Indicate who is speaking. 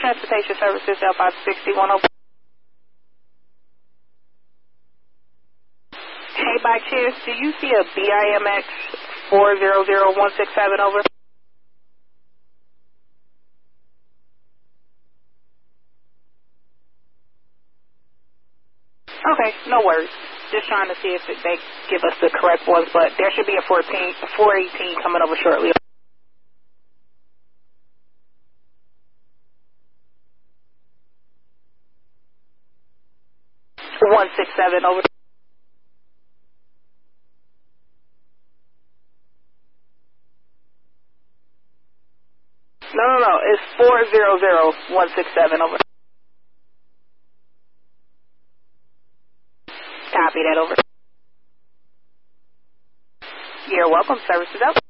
Speaker 1: Transportation Services, L5 61. Hey, by chance, do you see a BIMX 400167 over? Okay, no worries. Just trying to see if they give us the correct ones, but there should be a 418 coming over shortly. 167 over. No, it's 400167 over. Copy that over. You're welcome. Services out.